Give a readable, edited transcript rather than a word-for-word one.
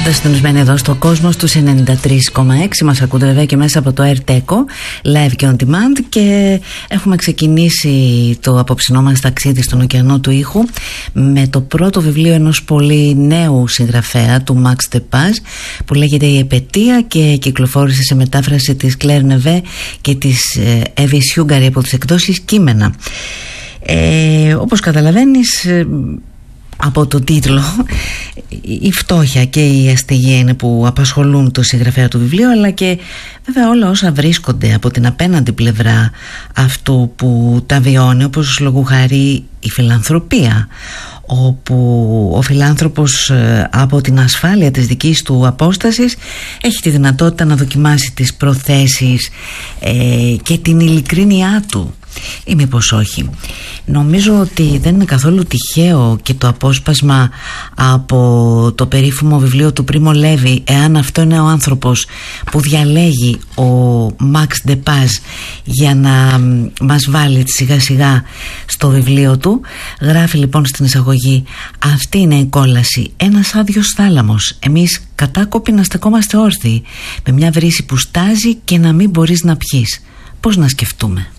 Πάντα συντονισμένοι εδώ στο Κόσμος του 93,6. Μας ακούτε βέβαια και μέσα από το AirTeco live και on demand. Και έχουμε ξεκινήσει το απόψινό μας ταξίδι στον ωκεανό του ήχου με το πρώτο βιβλίο ενός πολύ νέου συγγραφέα, του Max Depaz, που λέγεται «Η Επετεία» και κυκλοφόρησε σε μετάφραση της Claire Neve και της Εύη Σιούγκαρη από τις εκδόσεις Κείμενα. Όπως καταλαβαίνεις από τον τίτλο, η φτώχεια και η αστεγία είναι που απασχολούν το συγγραφέα του βιβλίου, αλλά και βέβαια όλα όσα βρίσκονται από την απέναντι πλευρά αυτού που τα βιώνει, όπως λόγου χάρη η φιλανθρωπία, όπου ο φιλάνθρωπος από την ασφάλεια της δικής του απόστασης έχει τη δυνατότητα να δοκιμάσει τις προθέσεις και την ειλικρίνειά του, ή μήπως όχι. Νομίζω ότι δεν είναι καθόλου τυχαίο και το απόσπασμα από το περίφημο βιβλίο του Πρίμο Λέβη, «Εάν αυτό είναι ο άνθρωπος», που διαλέγει ο Max Depaz για να μας βάλει σιγά σιγά στο βιβλίο του. Γράφει λοιπόν στην εισαγωγή: «Αυτή είναι η κόλαση, ένας άδειος θάλαμος. Εμείς κατάκοποι να στεκόμαστε όρθιοι, με μια βρύση που στάζει και να μην μπορείς να πιείς. Πώς να σκεφτούμε?»